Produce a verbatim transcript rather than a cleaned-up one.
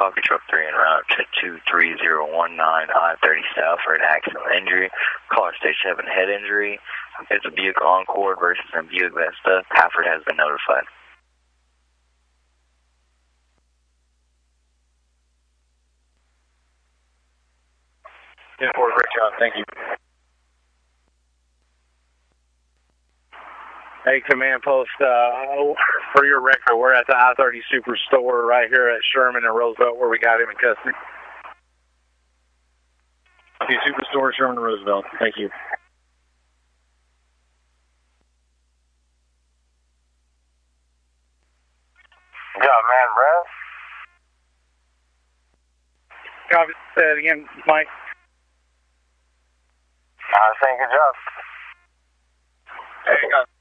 Coffee Truck three en route to two three zero one nine I thirty South for an accidental injury. Caller stage seven head injury. It's a Buick Encore versus a Buick Vesta. Halford has been notified. ten four, great job. Thank you. Hey, Command Post, uh, for your record, we're at the I thirty Superstore right here at Sherman and Roosevelt where we got him in custody. The Superstore, Sherman and Roosevelt. Thank you. Good job, man, Brad. Copy. Say it again, Mike. I was saying good job. Hey, got